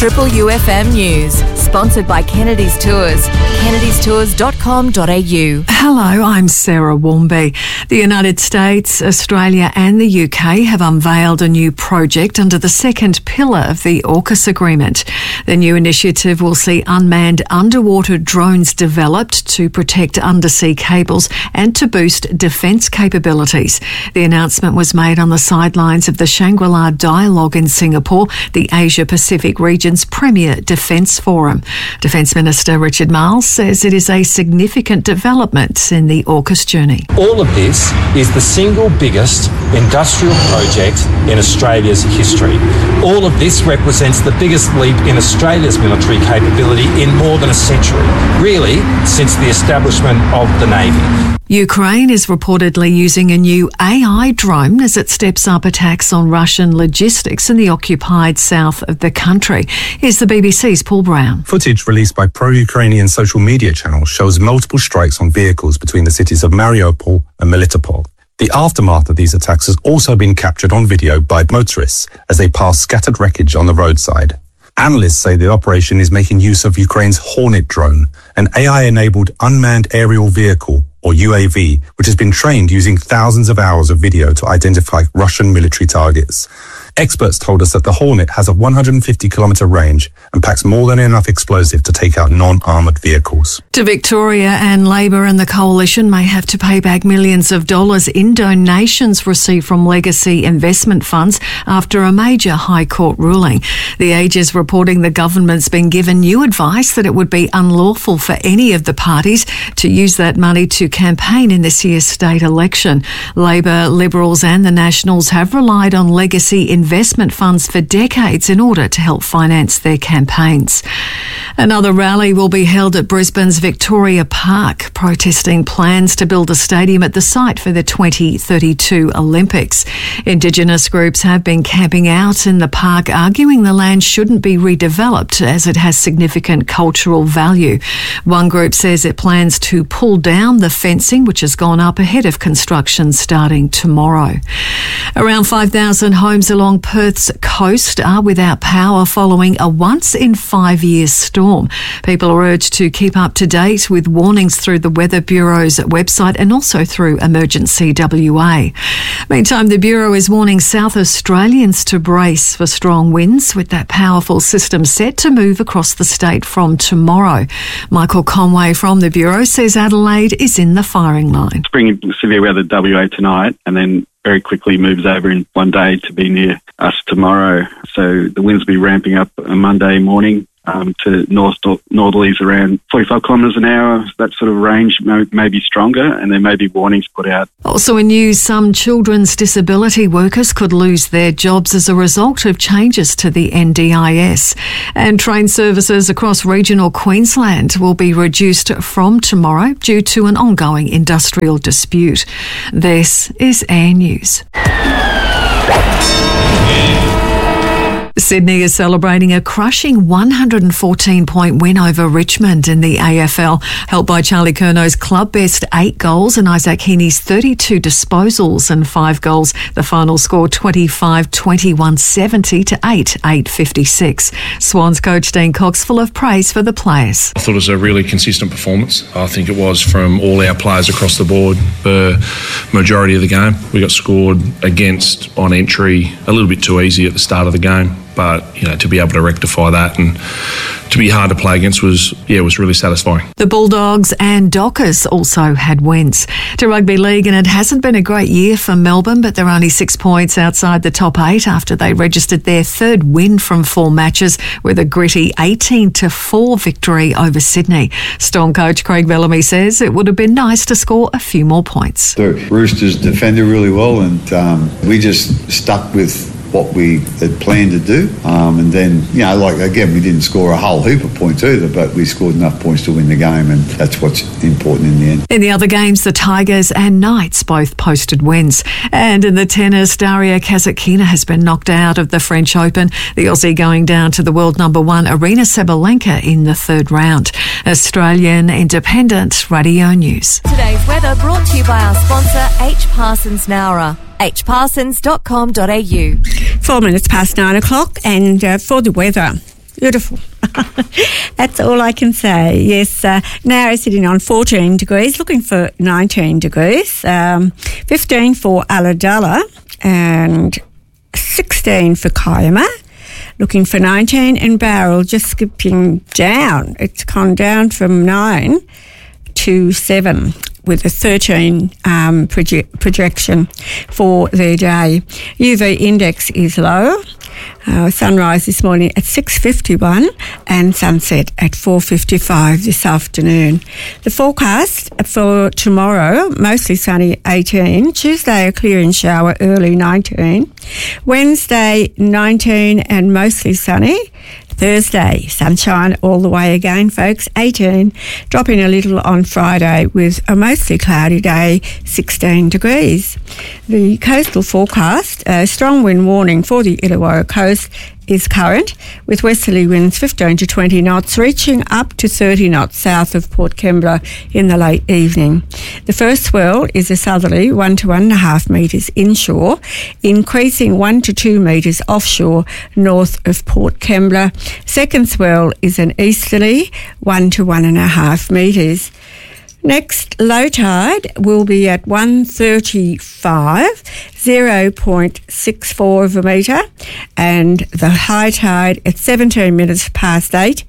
Triple UFM News, sponsored by Kennedy's Tours. kennedystours.com.au. Hello, I'm Sarah Warmby. The United States, Australia and the UK have unveiled a new project under the second pillar of the AUKUS agreement. The new initiative will see unmanned underwater drones developed to protect undersea cables and to boost defence capabilities. The announcement was made on the sidelines of the Shangri-La Dialogue in Singapore, the Asia-Pacific region's premier defence forum. Defence Minister Richard Marles says it is a significant development in the AUKUS journey. All of this is the single biggest industrial project in Australia's history. All of this represents the biggest leap in Australia's military capability in more than a century, really since the establishment of the Navy. Ukraine is reportedly using a new AI drone as it steps up attacks on Russian logistics in the occupied south of the country. Here's the BBC's Paul Brown. Footage released by pro-Ukrainian social media channels shows multiple strikes on vehicles between the cities of Mariupol and Melitopol. The aftermath of these attacks has also been captured on video by motorists as they pass scattered wreckage on the roadside. Analysts say the operation is making use of Ukraine's Hornet drone, an AI-enabled unmanned aerial vehicle, or UAV, which has been trained using thousands of hours of video to identify Russian military targets. Experts told us that the Hornet has a 150-kilometre range and packs more than enough explosive to take out non-armoured vehicles. To Victoria, and Labor and the Coalition may have to pay back millions of dollars in donations received from legacy investment funds after a major High Court ruling. The Age is reporting the government's been given new advice that it would be unlawful for any of the parties to use that money to campaign in this year's state election. Labor, Liberals and the Nationals have relied on legacy investment funds for decades in order to help finance their campaigns. Another rally will be held at Brisbane's Victoria Park, protesting plans to build a stadium at the site for the 2032 Olympics. Indigenous groups have been camping out in the park, arguing the land shouldn't be redeveloped as it has significant cultural value. One group says it plans to pull down the fencing, which has gone up ahead of construction starting tomorrow. Around 5,000 homes along Perth's coast are without power following a once-in-5-year storm. People are urged to keep up to date with warnings through the Weather Bureau's website and also through Emergency WA. Meantime, the Bureau is warning South Australians to brace for strong winds, with that powerful system set to move across the state from tomorrow. Michael Conway from the Bureau says Adelaide is in the firing line. Bringing severe weather WA tonight and then very quickly moves over in one day to be near us tomorrow. So the winds will be ramping up on Monday morning to northerlies around 45 kilometres an hour. That sort of range may be stronger, and there may be warnings put out. Also in news, some children's disability workers could lose their jobs as a result of changes to the NDIS. And train services across regional Queensland will be reduced from tomorrow due to an ongoing industrial dispute. This is Air News. Sydney is celebrating a crushing 114-point win over Richmond in the AFL, helped by Charlie Curnow's club best 8 goals and Isaac Heaney's 32 disposals and 5 goals. The final score 25-21-70 to 8-8-56. Swans coach Dean Cox full of praise for the players. I thought it was a really consistent performance. I think it was from all our players across the board for majority of the game. We got scored against on entry a little bit too easy at the start of the game. But, to be able to rectify that and to be hard to play against was really satisfying. The Bulldogs and Dockers also had wins. To rugby league, and it hasn't been a great year for Melbourne, but they're only 6 points outside the top 8 after they registered their 3rd win from 4 matches with a gritty 18-4 victory over Sydney. Storm coach Craig Bellamy says it would have been nice to score a few more points. The Roosters defended really well, and we just stuck with what we had planned to do. And then, again, we didn't score a whole heap of points either, but we scored enough points to win the game, and that's what's important in the end. In the other games, the Tigers and Knights both posted wins. And in the tennis, Daria Kasatkina has been knocked out of the French Open. The Aussie going down to the world number 1, Arina Sabalenka, in the 3rd round. Australian Independent Radio News. Today's weather brought to you by our sponsor, H. Parsons Nowra. hparsons.com.au. 4 minutes past 9 o'clock, and for the weather, beautiful. That's all I can say. Yes, now sitting on 14 degrees, looking for 19 degrees, 15 for Ulladulla and 16 for Kiama, looking for 19, and Bowral just skipping down. It's gone down from 9 to 7 with a 13 projection for their day. UV index is low. Sunrise this morning at 6:51 and sunset at 4:55 this afternoon. The forecast for tomorrow, mostly sunny 18. Tuesday, a clear and shower early 19. Wednesday, 19 and mostly sunny. Thursday, sunshine all the way again, folks, 18, dropping a little on Friday with a mostly cloudy day, 16 degrees. The coastal forecast, a strong wind warning for the Illawarra coast is current, with westerly winds 15 to 20 knots, reaching up to 30 knots south of Port Kembla in the late evening. The first swell is a southerly 1 to 1.5 metres inshore, increasing 1 to 2 metres offshore north of Port Kembla. Second swell is an easterly 1 to 1.5 metres. Next low tide will be at 1:35, 0.64 of a metre, and the high tide at 17 minutes past 8,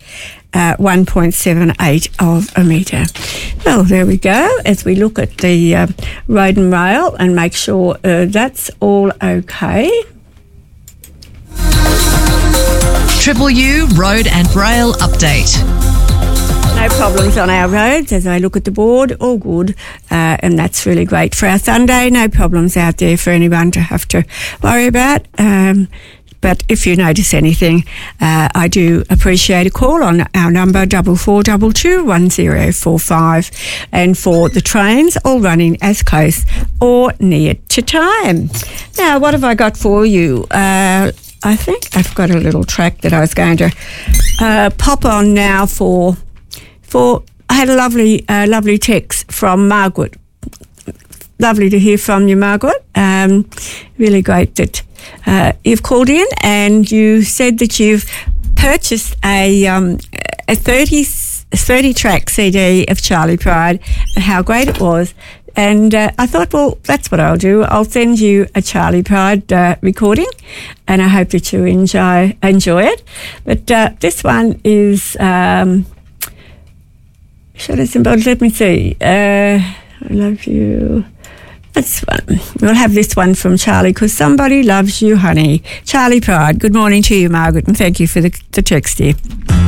1.78 of a metre. Well, there we go, as we look at the road and rail and make sure that's all okay. Triple U Road and Rail Update. No problems on our roads as I look at the board, all good, and that's really great for our Sunday. No problems out there for anyone to have to worry about. But if you notice anything, I do appreciate a call on our number 4422 1045, and for the trains, all running as close or near to time. Now, what have I got for you? I think I've got a little track that I was going to pop on now for I had a lovely text from Margaret. Lovely to hear from you, Margaret. Really great that you've called in, and you said that you've purchased a 30 track CD of Charlie Pride and how great it was. And I thought, well, that's what I'll do. I'll send you a Charlie Pride recording, and I hope that you enjoy it. But this one is... let me see. I love you. That's one. We'll have this one from Charlie, because somebody loves you, honey. Charlie Pride. Good morning to you, Margaret, and thank you for the text here.